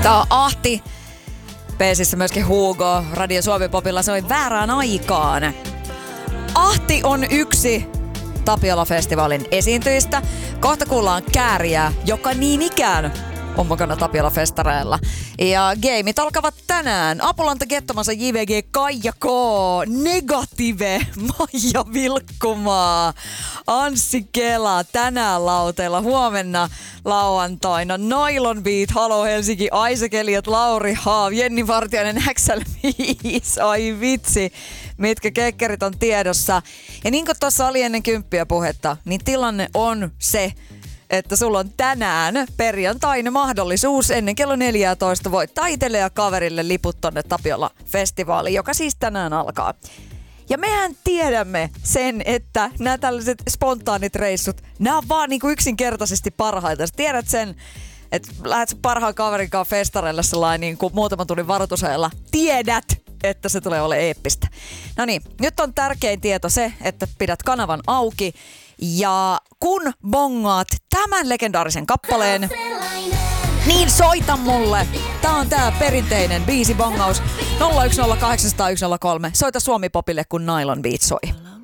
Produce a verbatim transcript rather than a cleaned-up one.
Tää on Ahti. Peesissä myöskin Hugo. Radio Suomi Popilla soi väärään aikaan. Ahti on yksi Tapiola-festivaalin esiintyjistä. Kohta kuullaan Kääriä, joka niin ikään on mukana Tapiola-festareilla. Ja gameit alkavat tänään. Apulanta Gettomansa J V G Kaija K, Negative Maija Vilkkumaa, Anssi Kela tänään lauteilla. Huomenna lauantaina Nylon Beat, Halo Helsinki, Isaac Elliot, Lauri Haav, Jenni Vartiainen, X L viisi. Ai vitsi, mitkä kekkerit on tiedossa. Ja niin kuin tuossa oli ennen kymppiä puhetta, niin tilanne on se, että sulla on tänään perjantaina mahdollisuus ennen kello neljätoista voittaa itselle ja kaverille liput tonne Tapiola-festivaaliin, joka siis tänään alkaa. Ja mehän tiedämme sen, että nämä tällaiset spontaanit reissut, nämä on vaan niinku yksinkertaisesti parhaita. Sä tiedät sen, että lähdet sun parhaan kaverin kanssa festareille sellainen niin kuin muutaman tunnin varoitusajalla. Tiedät, että se tulee olemaan eeppistä. No niin, nyt on tärkein tieto se, että pidät kanavan auki. Ja kun bongaat tämän legendaarisen kappaleen, niin soita mulle. Tää on tää perinteinen biisibongaus nolla yksi nolla kahdeksan nolla yksi nolla kolme. Soita Suomi Popille, kun Nylon Beat soi.